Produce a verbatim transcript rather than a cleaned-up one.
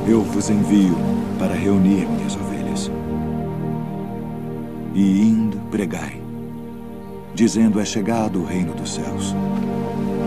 Eu vos envio para reunir minhas ovelhas. E indo, pregai, dizendo: é chegado o reino dos céus.